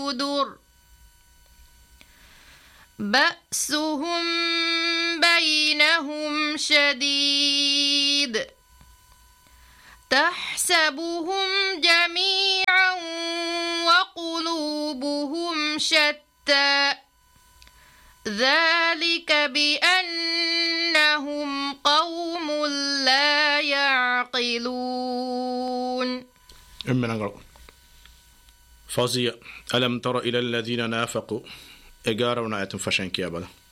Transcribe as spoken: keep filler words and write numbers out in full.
الصدر بأسهم بينهم شديد تحسبهم جميعا وقلوبهم شتى ذلك بأنهم قوم لا يعقلون. فازية ألم تر إلى الذين نافقوا إجارة ونعية فشنك يا بلا